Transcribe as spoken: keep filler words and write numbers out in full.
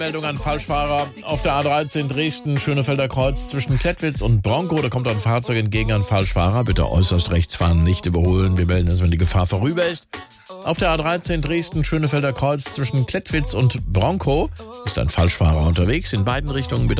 Meldung an Falschfahrer auf der A dreizehn Dresden-Schönefelder Kreuz zwischen Klettwitz und Bronkow. Da kommt ein Fahrzeug entgegen an Falschfahrer. Bitte äußerst rechts fahren, nicht überholen. Wir melden es, wenn die Gefahr vorüber ist. Auf der A dreizehn Dresden-Schönefelder Kreuz zwischen Klettwitz und Bronkow ist ein Falschfahrer unterwegs. In beiden Richtungen bitte